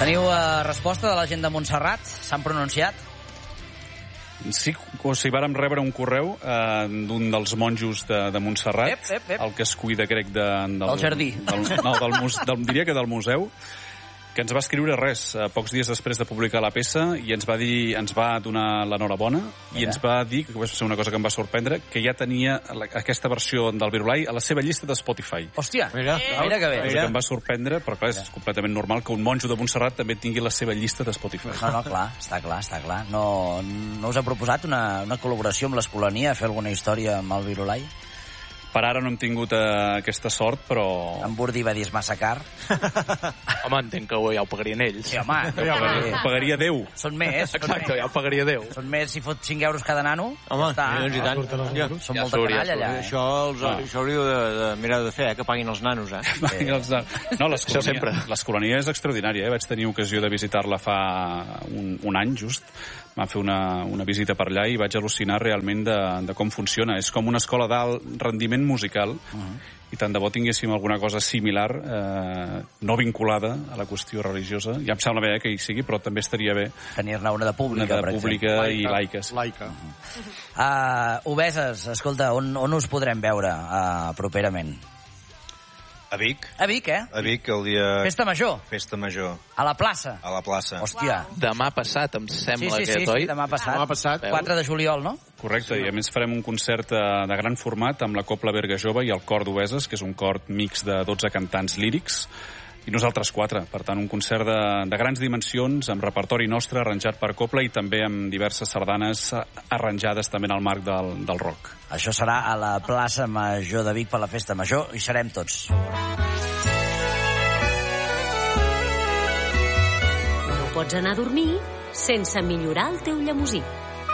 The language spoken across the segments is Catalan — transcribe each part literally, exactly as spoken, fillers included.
Teniu uh, resposta de la gent de Montserrat? S'han pronunciat? Sí, o sigui, vàrem rebre un correu eh, d'un dels monjos de, de Montserrat, ep, ep, ep. el que es cuida, crec, de, del, del jardí. Del, no, del, del, diria que del museu, que ens va escriure res, eh, pocs dies després de publicar la peça, i ens va dir, ens va donar l'enhorabona, i ens va dir, que va ser una cosa que em va sorprendre, que ja tenia la, aquesta versió del Virulai a la seva llista de Spotify. Hòstia, mira, eh, mira que bé. Cosa que em va sorprendre, però clar, és completament normal que un monjo de Montserrat també tingui la seva llista de Spotify. No, no, clar, està clar, està clar. No, no us ha proposat una, una col·laboració amb l'Escolania, fer alguna història amb el Virulai? Per ara no hem tingut uh, aquesta sort, però... En Burdi va dir, és massa car. Home, entenc que ja ho pagarien ells. Sí, home. Ja ho pagaria, ho pagaria Déu. Són més. Exacte, ja ho pagaria Déu. Són més si fot cinc euros cada nano. Home, està. milions i tant. Ja. Són Ja molta surt, ja canalla, allà, eh? Això, els, ah. això hauríeu de, de mirar de fer, eh, que paguin els nanos, eh? Sí. No, l'Escolania és extraordinària, eh? Vaig tenir ocasió de visitar-la fa un, un any, just. Vam fer una, una visita per allà i vaig al·lucinar realment de, de com funciona. És com una escola d'alt rendiment musical, uh-huh. i tant de bo tinguéssim alguna cosa similar, eh, no vinculada a la qüestió religiosa. Ja em sembla bé eh, que hi sigui, però també estaria bé tenir-ne una de pública, una de pública i laica. Laica. Uh-huh. uh, Obeses, escolta, on, on us podrem veure uh, properament? A Vic. A Vic, eh? A Vic, el dia... Festa Major. Festa Major. A la plaça. A la plaça. Hòstia. Demà passat, em sembla sí, sí, que sí, és, oi? Sí, demà passat. Demà passat. quatre de juliol, no? Correcte, sí. I a més farem un concert de gran format amb la Copla Berga Jove i el Cor d'Obeses, que és un cor mix de dotze cantants lírics, i nosaltres quatre. Per tant, un concert de, de grans dimensions, amb repertori nostre, arranjat per Copla, i també amb diverses sardanes arranjades també en el marc del, del rock. Això serà a la plaça Major de Vic per la Festa Major, i serem tots. No pots anar a dormir sense millorar el teu llemosí.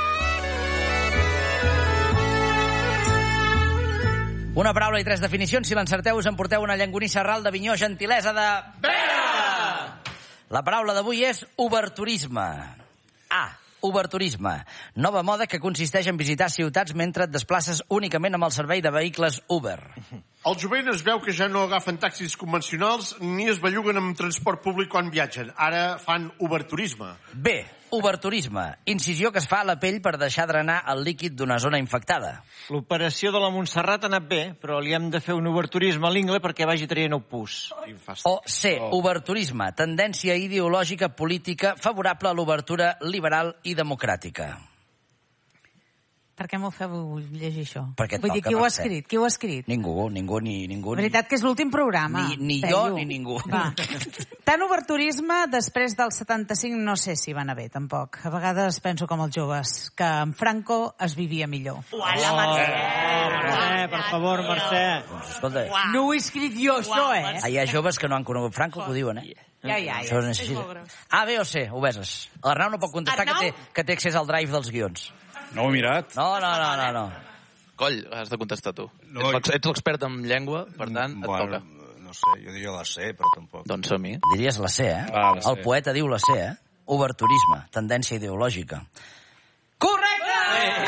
Una paraula i tres definicions. Si l'encerteu, us emporteu una llangonissa ral d'Avinyó, gentilesa de... Vera! La paraula d'avui és oberturisme. A. Oberturisme. Nova moda que consisteix en visitar ciutats mentre et desplaces únicament amb el servei de vehicles Uber. El jovent es veu que ja no agafen taxis convencionals ni es belluguen amb transport públic quan viatgen. Ara fan oberturisme. B. Oberturisme. Incisió que es fa a la pell per deixar drenar el líquid d'una zona infectada. L'operació de la Montserrat ha anat bé, però li hem de fer un oberturisme a l'ingle perquè vagi traient el pus. O C. Oberturisme. Tendència ideològica política favorable a l'obertura liberal i democràtica. Per què m'ho feu llegir això? Perquè Vull dir, toca, qui ho ha Mercè. escrit? Qui ho ha escrit? Ningú, ningú, ni ningú. La veritat que és l'últim programa. Ni, ni Feio. jo ni ningú. Va. Tant oberturisme, després del setanta-cinc no sé si va anar bé, tampoc. A vegades penso com els joves, que en Franco es vivia millor. Uala, Mercè! Mercè, per favor, Mercè. Doncs escolta, No ho he escrit jo, això, eh? hi ha joves que no han conegut Franco que ho diuen, eh? Ja, ja, Això ja. és així. A, B o C, obeses. L'Arnau no pot contestar que té, que té accés al drive dels guions. No ho he mirat. No, no, no, no, no. Coll, has de contestar tu. No, ets ets l'expert en llengua, per tant, et bueno, toca. no sé, jo diria la C, però tampoc. Doncs som-hi. Diries la C, eh? Ah, la C. El poeta diu la C, eh? Oberturisme, tendència ideològica. Correcte!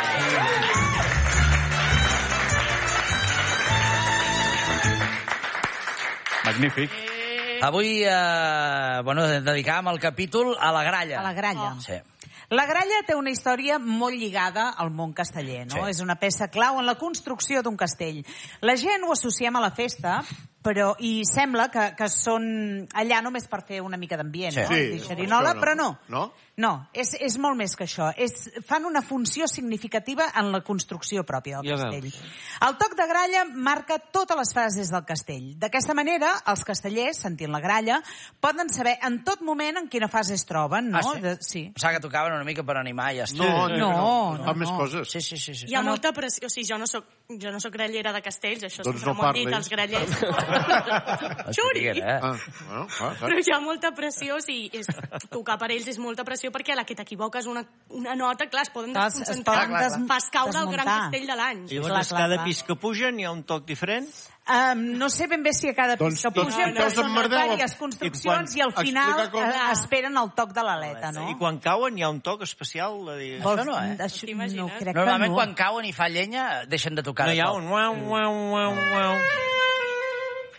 Magnífic. Avui, eh, bueno, dedicàvem el capítol a la gralla. A la gralla. Sí. La gralla té una història molt lligada al món casteller, no? Sí. És una peça clau en la construcció d'un castell. La gent ho associem a la festa, però i sembla que, que són allà només per fer una mica d'ambient, Sí. no? Sí, Dir xerinola, no. però no. No? No, és, és molt més que això. És, fan una funció significativa en la construcció pròpia del Ja castell. veus. El toc de gralla marca totes les fases del castell. D'aquesta manera, els castellers, sentint la gralla, poden saber en tot moment en quina fase es troben, no? Ah, sí? De, sí. Pensava que tocaven una mica per animar i ja està. No, No, no, no, Fan més no. coses. Sí, sí, sí. sí. Hi ha molta pressió. O sigui, jo no soc, jo no soc grallera de castells, això Doncs sempre no m'ho han dit parlis. els grallers. Això Xuri! diguin, eh? Ah, bueno, clar, clar. Però hi ha molta pressió, o sigui, és, tocar per ells és molta pressió perquè a la que t'equivoques una, una nota, clar, es poden Clar, es desconcentrar. poden des- Fas caure el gran desmuntar. castell de l'any. I Clar, llavors, clar, cada clar. pis que pugen hi ha un toc diferent? Um, no sé ben bé si a cada Doncs pis que tots pugen, peus però són d'emmerdeu a- diverses construccions i, I quan- al final explicar com- eh, esperen el toc de l'aleta, no? I quan cauen hi ha un toc especial? De dir... Vols, Això no, eh? Això, no, T'imagines? crec Normalment que no. quan cauen i fa llenya deixen de tocar No de hi ha cop. un uau, uau, uau, uau.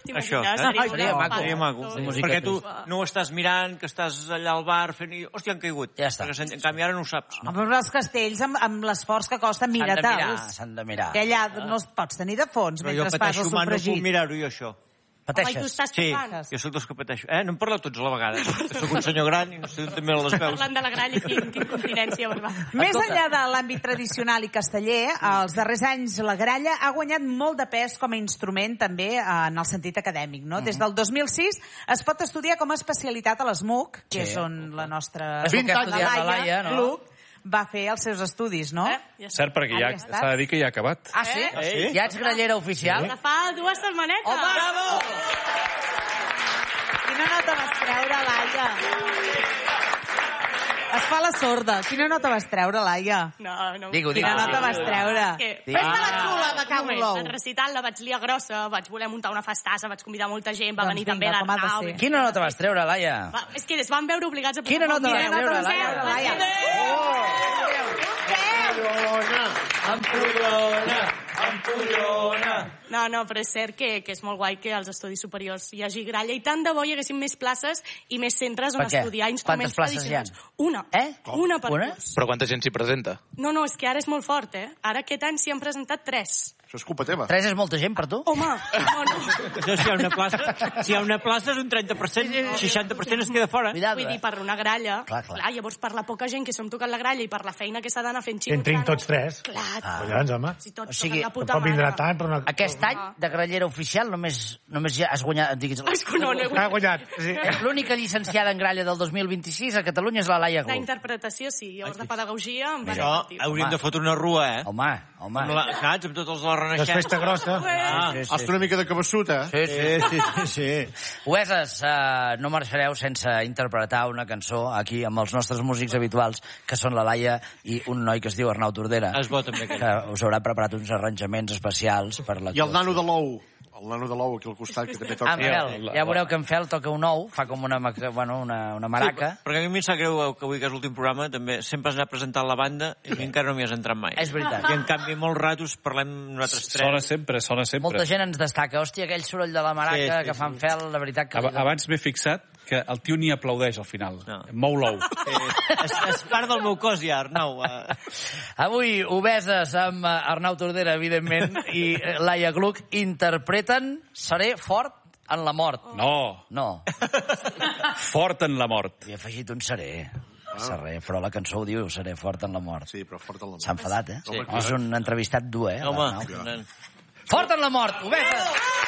Això, T'imagines? eh? Seria maco. Seria maco. Tot. Perquè tu no ho estàs mirant, que estàs allà al bar fent... i, hòstia, han caigut. Ja està. Perquè, en canvi, ara no ho saps. No. Però els castells, amb, amb l'esforç que costa, S'han de mirar, mira-te'ls. s'han de mirar. Que allà no els pots tenir de fons Però jo mentre fas el pateixo, man, no puc sofregit. mirar-ho, jo, això. Home, i tu Pateixes. estàs Sí, tocant. jo sóc dels que pateixo. Eh, no em parleu tots a la vegada. Soc un senyor gran i no sé també les veus. Parlant de la gralla, quin, quin continència, verdad? Més Escolta. enllà de l'àmbit tradicional i casteller, els darrers anys la gralla ha guanyat molt de pes com a instrument també en el sentit acadèmic. No? Des del dos mil sis es pot estudiar com a especialitat a l'ESMUC, que Sí. és on la nostra... És el que ha estudiat la Laia, no? Gluck, va fer els seus estudis, no? Eh? Ja està. Cert, perquè ja Ara ja està. s'ha de dir que ja ha acabat. Ah, sí? Eh? Ja ets grallera oficial? De fa dues setmanetes. Home, bravo! Quina nota vas treure, Laia? Es fa la sorda. Quina nota vas treure, Laia? No, no. Digue-ho, Quina digue-ho. nota vas treure? Que- Fes-te la xula, me cago en Un l'ou. moment, en recital la vaig liar grossa, vaig voler muntar una festassa, vaig convidar molta gent, va Doncs venir vinga, també com ha de l'Arnau. ser. Quina nota vas treure, Laia? Va, és que es van veure obligats a... Quina nota vas Mireu, treure, vas Laia? treure, Laia? Ampollona, ampollona. No, no, però és cert que, que és molt guai que als estudis superiors hi hagi gralla i tant de bo hi haguessin més places i més centres on Per què? estudiar instruments Quantes places hi ha? tradicionals. Una. Eh? Una per Una? curs. Però quanta gent s'hi presenta? No, no, és que ara és molt fort, eh? Ara aquest any s'hi han presentat tres. Això és culpa teva. Tres és molta gent per tu? Home, no, no. Això, si hi ha una plaça, si hi ha una plaça és un trenta per cent, seixanta per cent es queda fora. Cuidado, Vull dir, eh? per una gralla, Clar, clar. clar, llavors per la poca gent que som tocant la gralla i per la feina que s'ha d'anar fent En tinc tots tres. Clar, Ah. Collons, home. si tots O sigui, toquen la puta Tampoc vindrà mare. tant, però no... Aquest any, de grallera oficial, només, només ja has guanyat... Digues, És que no, no he Ha guanyat. Sí. l'única llicenciada en gralla del dos mil vint-i-sis a Catalunya és la Laia Gluck. D'interpretació, sí. Llavors de pedagogia em va Això repetir. hauríem Home. de fotre una rua, eh? Home, home. Amb la, saps? Amb tots els la És renaixents. festa grossa. Ah, Sí, sí. Hasta una mica de cabassuta. Sí, sí. sí, sí, sí. Hueses, uh, no marxareu sense interpretar una cançó aquí amb els nostres músics habituals, que són la Laia i un noi que es diu Arnau Tordera, Es bo també que aquell. us haurà preparat uns arranjaments especials per la... I el nano de l'ou. El nano de l'ou aquí al costat, que també toca. Ah, Manel, ja veureu que en Fel toca un ou, fa com una, mac- bueno, una, una maraca. Sí, perquè a mi em sap greu que avui, que és l'últim programa, també sempre has anat presentant la banda i a mi encara no m'hi has entrat mai. És veritat. I en canvi, molts ratos parlem nosaltres tres. Sona sempre, sona sempre. Molta gent ens destaca. Hòstia, aquell soroll de la maraca Sí, sí, que fan sí. Fel, la veritat que... Ab- Abans m'he fixat que el tio ni aplaudeix al final. No. Mou l'ou. Eh, és, és part del meu cos ja, Arnau. Eh. Avui, obeses amb eh, Arnau Tordera, evidentment, i eh, Laia Gluck interpreten Seré fort en la mort. No, No, fort en la mort. hi he afegit un seré. Seré, però la cançó ho diu, seré fort en la mort. Sí, però fort en la S'ha enfadat, eh? Sí. És un entrevistat dur, eh? Home, l'Arnau. nen. Fort en la mort, obeses!